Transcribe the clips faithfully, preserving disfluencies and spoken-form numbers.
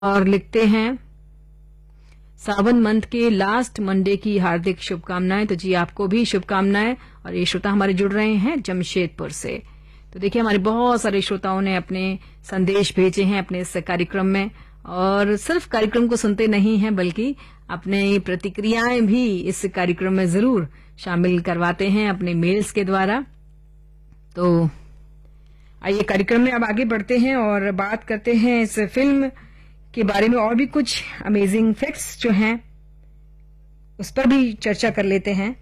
और लिखते हैं सावन मंथ के लास्ट मंडे की हार्दिक शुभकामनाएं। तो जी आपको भी शुभकामनाएं। और ये श्रोता हमारे जुड़ रहे हैं जमशेदपुर से। तो देखिए हमारे बहुत सारे श्रोताओं ने अपने संदेश भेजे हैं अपने इस कार्यक्रम में, और सिर्फ कार्यक्रम को सुनते नहीं हैं बल्कि अपने प्रतिक्रियाएं भी इस कार्यक्रम में जरूर शामिल करवाते हैं अपने मेल्स के द्वारा। तो आइए कार्यक्रम में अब आगे बढ़ते हैं और बात करते हैं इस फिल्म के बारे में, और भी कुछ अमेजिंग फैक्ट्स जो हैं उस पर भी चर्चा कर लेते हैं।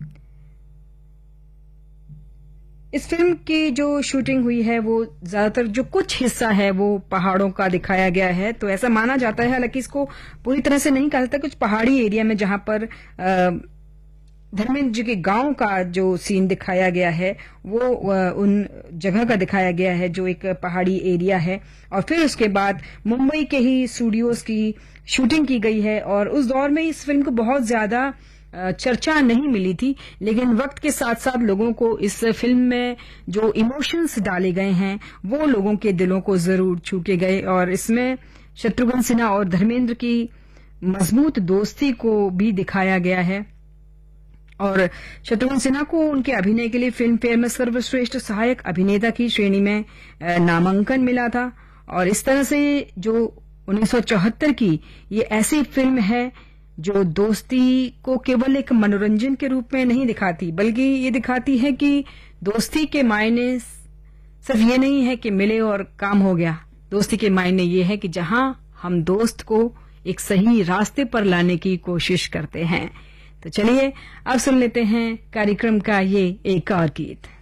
इस फिल्म की जो शूटिंग हुई है वो ज्यादातर जो कुछ हिस्सा है वो पहाड़ों का दिखाया गया है। तो ऐसा माना जाता है, हालांकि इसको पूरी तरह से नहीं कहा जाता, कुछ पहाड़ी एरिया में जहां पर धर्मेंद्र जी के गांव का जो सीन दिखाया गया है वो उन जगह का दिखाया गया है जो एक पहाड़ी एरिया है। और फिर उसके बाद मुंबई के ही स्टूडियोज की शूटिंग की गई है। और उस दौर में इस फिल्म को बहुत ज्यादा चर्चा नहीं मिली थी, लेकिन वक्त के साथ साथ लोगों को इस फिल्म में जो इमोशंस डाले गए हैं वो लोगों के दिलों को जरूर छू के गए। और इसमें शत्रुघ्न सिन्हा और धर्मेंद्र की मजबूत दोस्ती को भी दिखाया गया है। और शत्रुघ्न सिन्हा को उनके अभिनय के लिए फिल्म फेयर में सर्वश्रेष्ठ सहायक अभिनेता की श्रेणी में नामांकन मिला था। और इस तरह से जो उन्नीस सौ चौहत्तर की ये ऐसी फिल्म है जो दोस्ती को केवल एक मनोरंजन के रूप में नहीं दिखाती, बल्कि ये दिखाती है कि दोस्ती के मायने सिर्फ ये नहीं है कि मिले और काम हो गया। दोस्ती के मायने ये है कि जहां हम दोस्त को एक सही रास्ते पर लाने की कोशिश करते हैं। तो चलिए अब सुन लेते हैं कार्यक्रम का ये एक और गीत।